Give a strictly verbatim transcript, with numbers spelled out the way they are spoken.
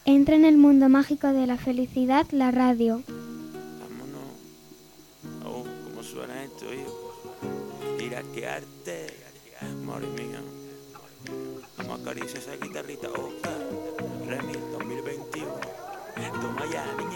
Entra en el mundo mágico de la felicidad, la radio. Vámonos. Oh, cómo suena esto, hijo. Mira qué arte. Madre mía. Vamos a acariciar esa guitarrita. Oscar. Remy dos mil veintiuno. Toma ya, niña.